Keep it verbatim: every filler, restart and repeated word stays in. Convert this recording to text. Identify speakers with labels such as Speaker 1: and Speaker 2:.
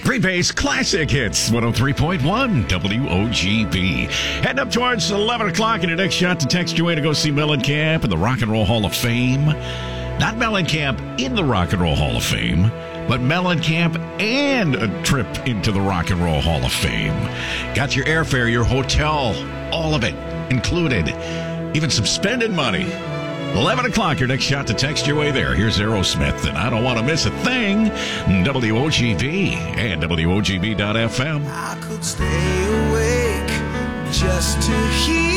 Speaker 1: Green Bay's Classic Hits, one oh three point one W O G B. Heading up towards eleven o'clock, and your next shot to text your way to go see Mellencamp in the Rock and Roll Hall of Fame. Not Mellencamp in the Rock and Roll Hall of Fame, but Mellencamp and a trip into the Rock and Roll Hall of Fame. Got your airfare, your hotel, all of it included. Even some spending money. eleven o'clock, your next shot to text your way there. Here's Aerosmith, and I don't want to miss a thing. W O G B and W O G B dot F M.
Speaker 2: I could stay awake just to hear